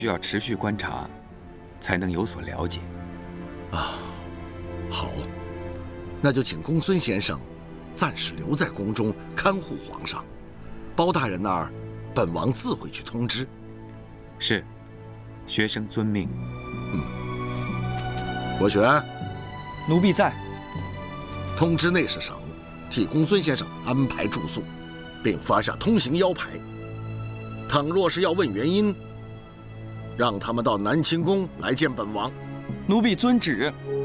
需要持续观察，才能有所了解。 啊，好，那就请公孙先生暂时留在宫中看护皇上。包大人那儿，本王自会去通知。 是，学生遵命。 国权， 奴婢在。 通知内侍省，替公孙先生安排住宿，并发下通行腰牌。倘若是要问原因，让他们到南清宫来见本王。 奴婢遵旨。